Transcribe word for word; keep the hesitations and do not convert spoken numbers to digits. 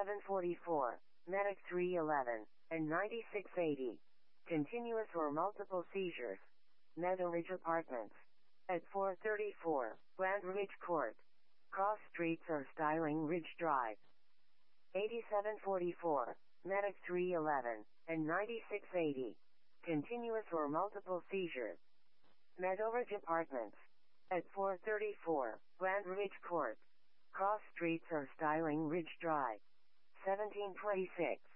eighty-seven forty-four, Medic three eleven, and ninety-six eighty. Continuous or multiple seizures. Meadow Ridge Apartments. At four thirty-four, Grand Ridge Court. Cross streets or Styling Ridge Drive. eighty-seven forty-four, Medic three eleven, and ninety-six eighty. Continuous or multiple seizures. Meadow Ridge Apartments. At four thirty-four, Grand Ridge Court. Cross streets or Styling Ridge Drive. seventeen twenty-six,